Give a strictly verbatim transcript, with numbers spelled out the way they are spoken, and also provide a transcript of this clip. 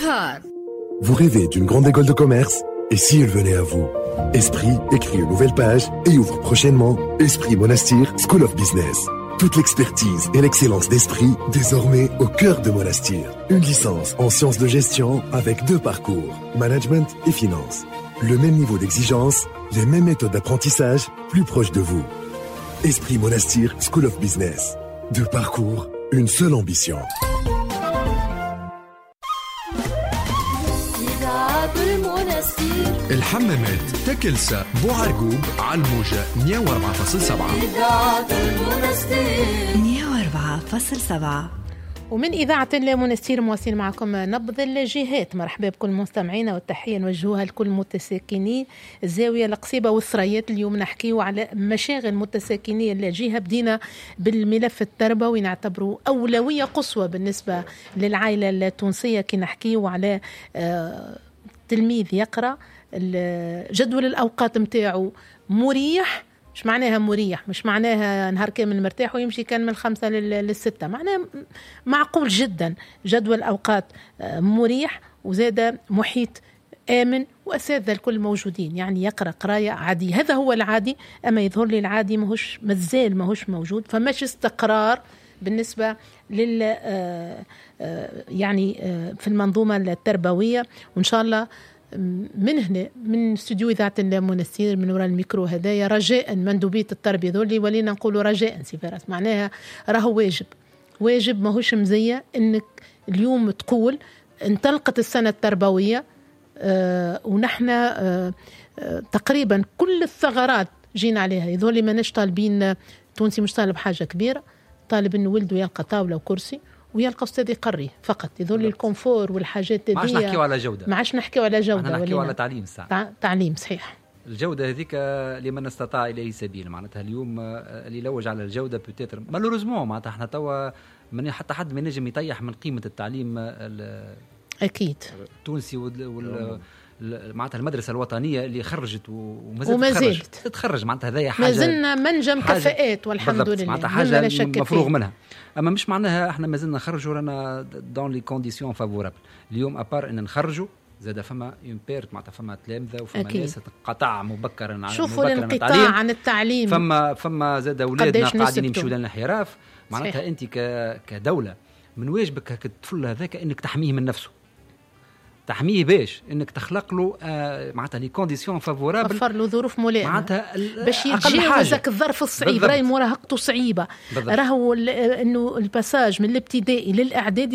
نهار. Vous rêvez d'une grande école de commerce? Et si elle venait à vous? Esprit écrit une nouvelle page et ouvre prochainement Esprit Monastir School of Business. Toute l'expertise et l'excellence d'Esprit désormais au cœur de Monastir. Une licence en sciences de gestion avec deux parcours, management et finance. Le même niveau d'exigence, les mêmes méthodes d'apprentissage plus proches de vous. Esprit Monastir School of Business. Deux parcours, une seule ambition. الحمامات تكلسة بوعرقوب على الموجة مية وأربعة فاصلة سبعة مية وأربعة فاصلة سبعة. ومن إذاعة المنستير مواصل معكم نبض الجهات. مرحبا بكل مستمعينا والتحية نوجهوها لكل متساكني الزاوية القصيبة والثريات. اليوم نحكيو على مشاغل متساكني الجهة. بدينا بالملف التربوي نعتبره أولوية قصوى بالنسبة للعائلة التونسية كي نحكيو على تلميذ يقرأ جدول الأوقات متاعه مريح. مش معناها مريح، مش معناها نهار كامل مرتاح ويمشي كان من الخمسة للستة، معناها معقول جدا. جدول أوقات مريح وزاد محيط آمن وأساتذة الكل موجودين، يعني يقرأ قراية عادي. هذا هو العادي. أما يظهر لي العادي ماهوش مازال ماهوش موجود، فماش استقرار بالنسبة لل يعني في المنظومة التربوية. وإن شاء الله من هنا من استوديو إذاعة المنستير من وراء الميكرو هدايا رجاء مندوبية التربية ذولي ولينا نقولوا رجاء سفارس، معناها راهو واجب واجب ماهوش مزية إنك اليوم تقول انطلقت السنة التربوية آه ونحن آه آه تقريبا كل الثغرات جينا عليها. يذولي ما نش طالبين، تونسي مش طالب حاجة كبيرة، طالب إنه ولده يلقى طاولة وكرسي ويلقى أستاذ يقري فقط. يذول الكونفور والحاجات دي ما عادش نحكيو على جودة، ما عادش نحكيو على جودة، احنا نحكيو على تعليم ساعة. تعليم صحيح. الجودة هذيك لمن استطاع إليه سبيل. معناتها اليوم اللي يلوج على الجودة بوتيتر مالوريزمون معناتها احنا توا من حتى حد ما نجم يطيح من قيمة التعليم أكيد التونسي وال معناتها المدرسة الوطنية اللي خرجت وما زالت تتخرج. معناتها هذايا حاجة ما زلنا منجم كفاءات والحمد لله، معناتها حاجة مفروغ منها. أما مش معناها احنا ما زلنا نخرجوا رانا دون لي كونديسيون فافورابل. اليوم أبار إن نخرجوا زاد فما يمبيرت معناتها فما تلامذة وفما ناس قطع مبكرا عن شوفوا الانقطاع عن التعليم. فما فما زاد أولادنا قاعدين يمشوا للانحراف. معناتها أنت كدولة من واجبك كطفل هذاك إنك تحميه من نفسه، تحميه باش انك تخلق له آه معناتها لي كونديسيون فافورابل، توفر له ظروف ملائمه معناتها باش يتجاوز ذاك الظرف الصعيب. راهي مراهقته صعيبه، راهو انه الباساج من الابتدائي للاعدادي